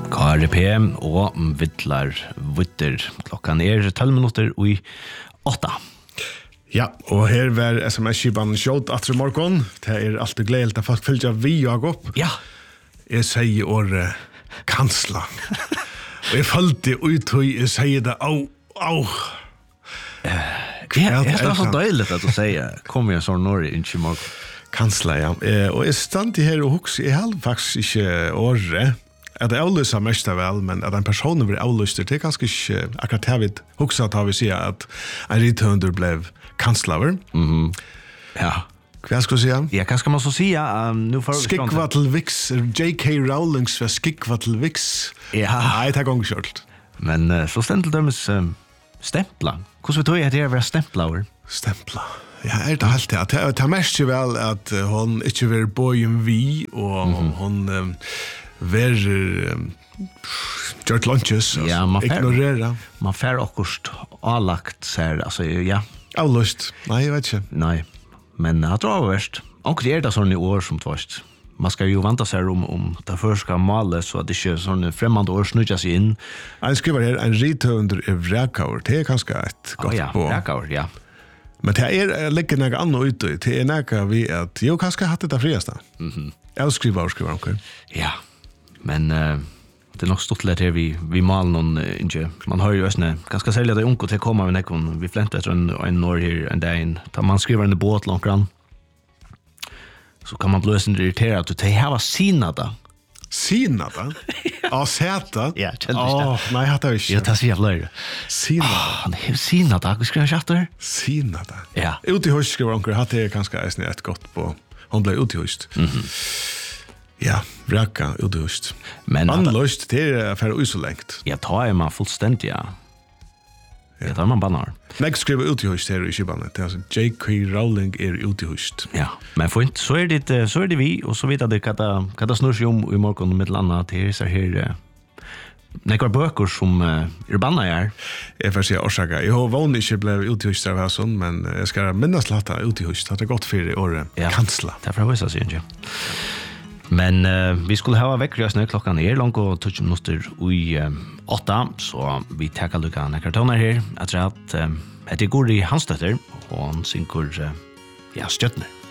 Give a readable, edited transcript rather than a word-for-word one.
KRP og Vittlar Vitter. Klokkan 12 minutter i 8. Ja, og her var SMS-skipan kjøtt atre morgon. Det alltid gledelig at folk følger vi og opp. Ja. Jeg sier året kansla. Og jeg følte ut og jeg sier det au. Det så deilig at du sier kom jeg sånn når jeg ikke morgen. Kansla, ja. Og jeg stand her og hukse, jeg har faktisk ikke året. At det avlyser mest vel, men at en person blir avlyster, det ganske ikke akkurat her vi hukse at vi sier at en rithønder ble kanslaver. Ja. Hva skal du si? Ja, hva skal man så si? Skikva til Vix, J.K. Rowlings var skikva til Vix. Ja. Nei, det går ikke kjørt. Men så stendt til dømes stempla. Hvordan vil du at det er stempla? Stempla. Ja, det helt det. Det mest vel at hon ikke vil bojen vi, og hon gjort lunches, ja, ignorera. Man får akkurat avlagt seg, altså, ja. Avløst. Nei, jeg vet ikke. Nei, men jeg tror det var verst. Onkel det sånn i år som tvart. Man skal jo vanta seg om det først skal males, så at det ikke sånne fremmande år snudja seg inn. Jeg skriver her, en rithønder er vrekaur. Det kanskje et godt ja, på. Vrekaur, ja. Men det ligger noe annet ute. Det noe vi at, jo, kanskje hatt det frieste. Jeg skriver onkel. Ja, men det nok stort lett her vi maler noen, ikke. Man har jo også ganske særlig at det unge til å komme med nekken. Vi flente etter en år her en dag. Man skriver en båt langt grann. Så kan man bli sånn irriteret at du har sina da. Sina da? Av seta? Ja, kjent nei, hatt jeg ikke. Ja, det sier jeg flere. Sina da? Han har sina da. Hva skriver jeg kjatter? Sina da? Ja. Ut i høst skriver onkel. Hatt jeg kanskje et godt på. Hun ble ut i høst. Ja, vraka ut i høst. Men anløst til for så lengt. Ja, da man fullstendig, ja. Ja, da man bannar. Nek skriver ut i høst her i Kibanet. Det altså J.K. Rowling ut i høst. Ja, men fint. Så det vi, og så vet jeg hva det snur seg om i morgen med et annet til så her nekvar bøker som bannar her. Jeg får si årsaka. Jeg har vanlig ikke ble ut i høst av sånn, men jeg skal minnes lata ut i høst. Det har gått 4 år kansla. Det får jeg vise seg, ja. Men vi skulle ha vekkrøsene klokkan langt og 20 minutter i 8, så vi takker lukka nekkartoner her. Jeg tror at det går i hans støtter, og han synker støttene.